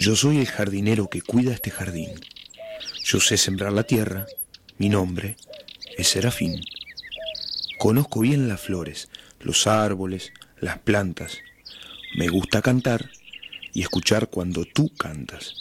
Yo soy el jardinero que cuida este jardín. Yo sé sembrar la tierra, mi nombre es Serafín. Conozco bien las flores, los árboles, las plantas. Me gusta cantar y escuchar cuando tú cantas.